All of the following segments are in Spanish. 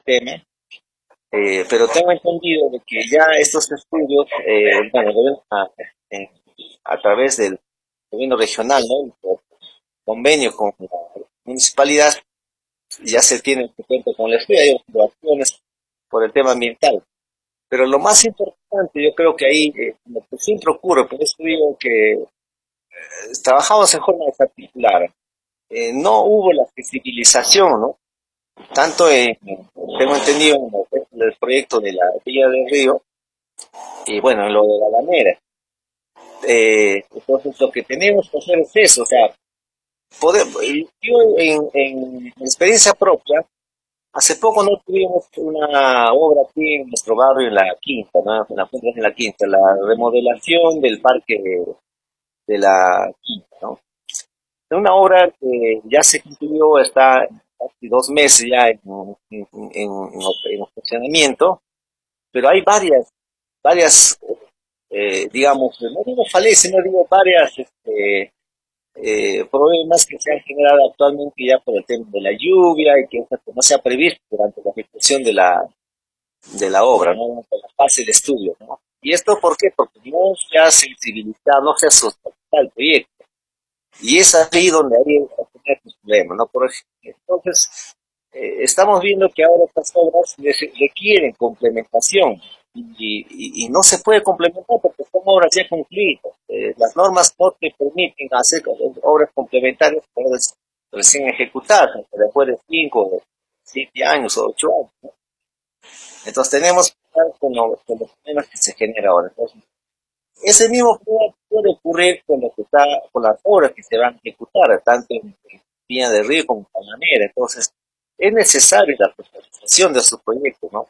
tema, pero tengo entendido de que ya estos estudios, bueno, el gobierno, en- a través del gobierno regional, ¿no? Por convenio con la municipalidad, ya se tiene que cuenta con el estudio, hay observaciones por el tema ambiental. Pero lo más importante, yo creo que ahí, lo que siempre ocurre, por eso digo que trabajamos en forma desarticulada. No hubo la flexibilización, ¿no? Tanto tengo entendido, en el proyecto de la Villa del Río, y bueno, en lo de la Alameda. Entonces, lo que tenemos que hacer es eso, o sea, yo en experiencia propia, hace poco no tuvimos una obra aquí en nuestro barrio, en la Quinta, ¿no? En la Fuente de la Quinta, la remodelación del parque de la Quinta, ¿no? Es una obra que ya se concluyó, está casi 2 meses ya en funcionamiento, pero hay varias, digamos, no digo falencias, no digo varias problemas que se han generado actualmente ya por el tema de la lluvia y que no se ha previsto durante la ejecución de la obra, ¿no? De la fase de estudio, ¿no? ¿Y esto por qué? Porque no se ha sensibilizado, no se ha sustentado el proyecto. Y es ahí donde hay estos problemas, ¿no? Entonces, estamos viendo que ahora estas obras requieren complementación y no se puede complementar porque son obras ya concluidas. Las normas no te permiten hacer obras complementarias, obras recién ejecutadas, después de 5, 7 años o 8 años, ¿no? Entonces tenemos que estar con los problemas que se generan ahora. Entonces, ese mismo puede ocurrir con lo que está, con las obras que se van a ejecutar, tanto en Piña del Río como en Panamera. Entonces, es necesario la profesionalización de su proyecto, ¿no?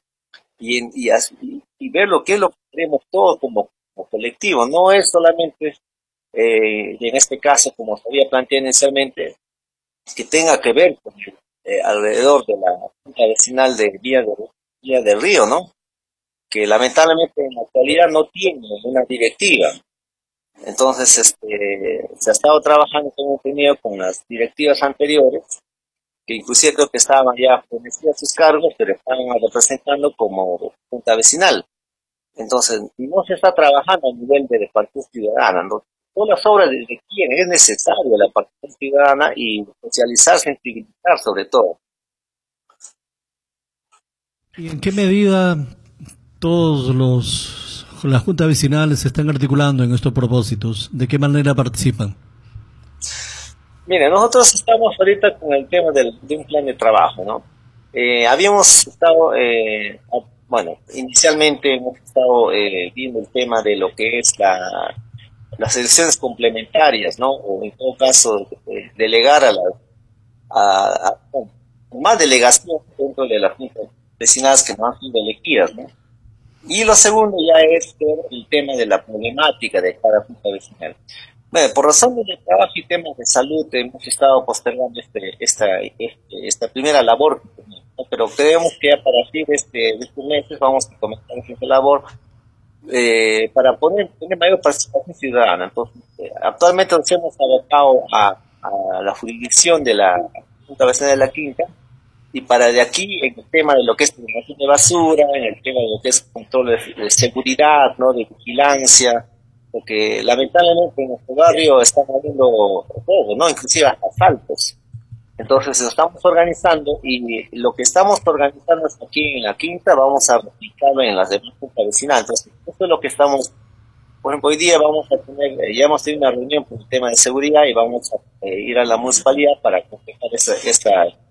Y ver lo que es lo que queremos todos como colectivo. No es solamente, y en este caso, como se había planteado inicialmente, que tenga que ver con alrededor de la junta vecinal de Villa del Río, ¿no? Que lamentablemente en la actualidad no tiene una directiva. Entonces, se ha estado trabajando, como tenido, con las directivas anteriores, que inclusive creo que estaban ya fornecidas sus cargos, pero estaban representando como junta vecinal. Entonces, no se está trabajando a nivel de participación ciudadana, ¿no? Todas las obras requieren, es necesario la participación ciudadana y socializar, sensibilizar sobre todo. ¿Y en qué medida todos las juntas vecinales se están articulando en estos propósitos? ¿De qué manera participan? Mire, nosotros estamos ahorita con el tema de un plan de trabajo, ¿no? Habíamos estado, bueno, inicialmente hemos estado viendo el tema de lo que es las elecciones complementarias, ¿no? O en todo caso, delegar bueno, más delegación dentro de las juntas vecinales que no han sido elegidas, ¿no? Y lo segundo ya es ver el tema de la problemática de cada junta vecinal. Bueno, por razones de trabajo y temas de salud hemos estado postergando esta primera labor, ¿no? Pero creemos que a partir de estos meses vamos a comenzar esta labor para tener mayor participación ciudadana. Entonces, actualmente nos hemos abocado a la jurisdicción de la Junta Vecinal de la Quinta y para de aquí en el tema de lo que es generación de basura, en el tema de lo que es control de seguridad, ¿no? De vigilancia, porque lamentablemente en nuestro barrio están habiendo todo, ¿no? Inclusive hasta asaltos. Entonces nos estamos organizando y lo que estamos organizando es aquí en la Quinta, vamos a replicarlo en las demás juntas vecinales. Entonces, esto es lo que estamos, por ejemplo, hoy día vamos a tener, ya hemos tenido una reunión por el tema de seguridad y vamos a ir a la municipalidad para completar